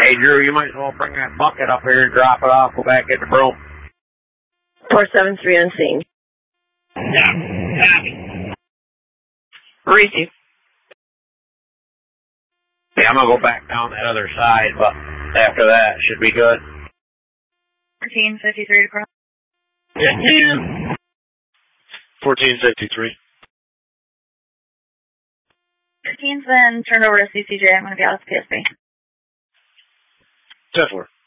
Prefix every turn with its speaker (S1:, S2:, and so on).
S1: Hey, Drew, you might as well bring that bucket up here and drop it off. Go back in the broom.
S2: 473 on scene.
S1: Yeah, copy.
S2: Receive.
S1: Yeah, I'm going to go back down that other side, but after that, should be good.
S2: 1453 to cross.
S3: 1453.
S2: 15's been turned over to CCJ. I'm going to be out of PSB.
S3: 10-4.